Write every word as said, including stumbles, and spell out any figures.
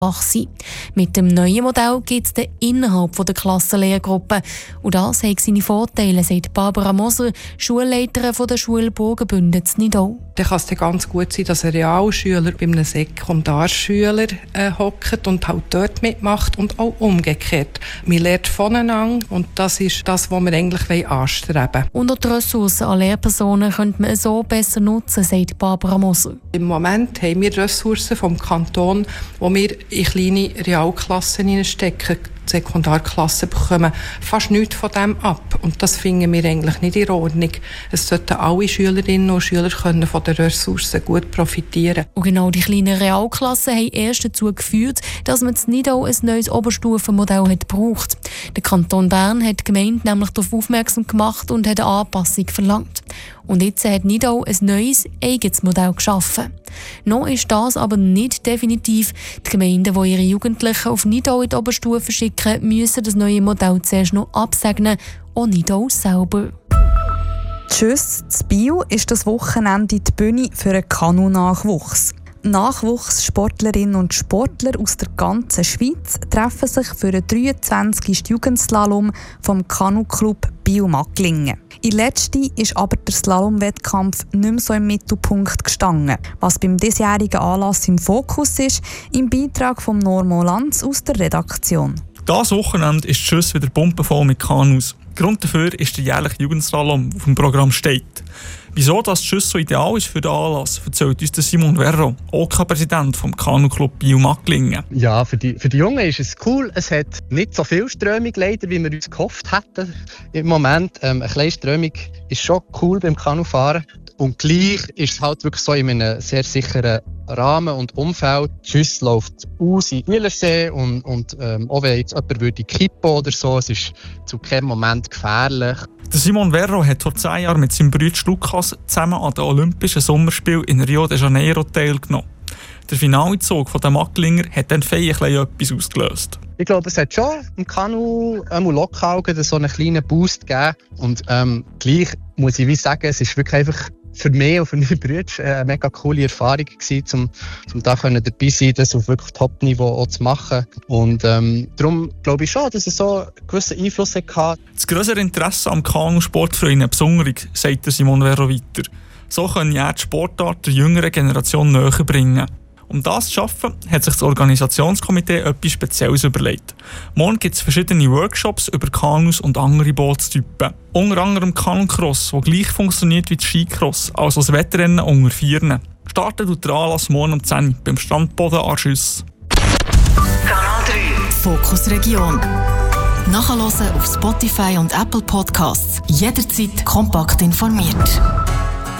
sein. Mit dem neuen Modell gibt es innerhalb der Klassenlehrgruppe. Und das hat seine Vorteile, sagt Barbara Moser, Schulleiterin der Schule Burgenbünden in Nidau. Dann kann es ganz gut sein, dass ein Realschüler bei einem Sekundarschüler äh, hockt und halt dort mitmacht und auch umgekehrt. Man lernt voneinander und das ist das, was wir eigentlich anstreben wollen. Und auch die Ressourcen an Lehrpersonen könnte man so besser nutzen, sagt Barbara Moser. Im Moment haben wir Ressourcen vom Kanton, die wir in kleine Realklassen hineinstecken. Die Sekundarklassen bekommen fast nichts von dem ab. Und das finden wir eigentlich nicht in Ordnung. Es sollten alle Schülerinnen und Schüler können von den Ressourcen gut profitieren. Und genau die kleinen Realklassen haben erst dazu geführt, dass man in Nidau ein neues Oberstufenmodell hat gebraucht. Der Kanton Bern hat die Gemeinde nämlich darauf aufmerksam gemacht und hat eine Anpassung verlangt. Und jetzt hat Nidau ein neues, eigenes Modell geschaffen. Noch ist das aber nicht definitiv. Die Gemeinden, die ihre Jugendlichen auf Nidau in die Oberstufe schicken, müssen das neue Modell zuerst noch absegnen, auch Nidau selber. Tschüss, in Biel ist das Wochenende die Bühne für einen Kanu-Nachwuchs. Nachwuchssportlerinnen und Sportler aus der ganzen Schweiz treffen sich für den dreiundzwanzigsten Jugendslalom vom Kanu-Club Biel-Magglingen. In letzter ist aber der Slalom-Wettkampf nicht mehr so im Mittelpunkt gestanden. Was beim diesjährigen Anlass im Fokus ist, im Beitrag von Normo Lanz aus der Redaktion. Das Wochenende ist Tschüss wieder pumpenvoll mit Kanus. Grund dafür ist der jährliche Jugendslalom, der auf dem Programm steht. Wieso das Tschüss so ideal ist für den Anlass, erzählt uns Simon Verro, O K-Präsident vom Kanu-Club Biel-Magglingen. Ja, für die, für die Jungen ist es cool. Es hat nicht so viel Strömung leider, wie wir uns gehofft hätten im Moment. Ähm, eine kleine Strömung ist schon cool beim Kanufahren. Und gleich ist es halt wirklich so in einem sehr sicheren Rahmen und Umfeld. Tschüss läuft aus in Bielersee und, und ähm, auch wenn jetzt jemand würde kippen oder so, es ist zu keinem Moment gefährlich. Der Simon Verro hat vor zehn Jahren mit seinem Bruder Lukas zusammen an den Olympischen Sommerspielen in Rio de Janeiro teilgenommen. Der Finalzug von den Magglinger hat dann fein etwas ausgelöst. Ich glaube, es hat schon im Kanu ähm, Lokaugen so einen kleinen Boost gegeben. Und ähm, gleich muss ich wie sagen, es ist wirklich einfach für mich und für meine Brüder eine mega coole Erfahrung gewesen, um, um da dabei zu sein, das auf wirklich Top-Niveau zu machen. Und ähm, darum glaube ich schon, dass es so einen gewissen Einfluss hatte. Das grössere Interesse am Kanusport für ihn besonders, sagt Simon Verro weiter. So können ja die Sportart der jüngeren Generation näher bringen. Um das zu schaffen, hat sich das Organisationskomitee etwas Spezielles überlegt. Morgen gibt es verschiedene Workshops über Kanus und andere Bootstypen. Unter anderem Kanucross, der gleich funktioniert wie das Skicross, also das Wettrennen unter Vieren. Startet tut der Anlass morgen um zehn Uhr beim Strandboden an Schüss. Kanal drei Fokus Region. Nachhören auf Spotify und Apple Podcasts. Jederzeit kompakt informiert.